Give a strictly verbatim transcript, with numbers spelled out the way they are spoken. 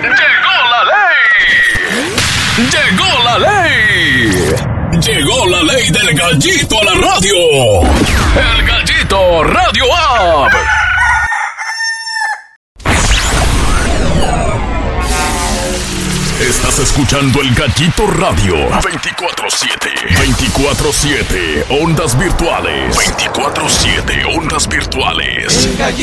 ¡Llegó la ley! ¡Llegó la ley! ¡Llegó la ley del gallito a la radio! ¡El Gallito Radio App! Estás escuchando el Gallito Radio veinticuatro siete. veinticuatro siete. Ondas virtuales. veinticuatro siete. Ondas virtuales. El Gallito